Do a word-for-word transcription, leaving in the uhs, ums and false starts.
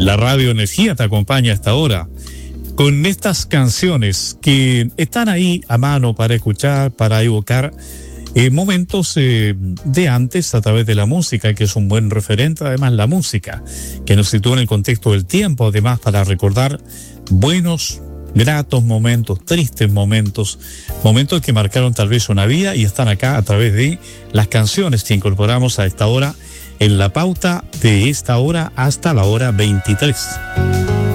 La Radio Energía te acompaña a esta hora con estas canciones que están ahí a mano para escuchar, para evocar eh, momentos eh, de antes a través de la música, que es un buen referente. Además, la música que nos sitúa en el contexto del tiempo, además para recordar buenos, gratos momentos, tristes momentos, momentos que marcaron tal vez una vida y están acá a través de las canciones que incorporamos a esta hora en la pauta de esta hora hasta la hora veintitrés.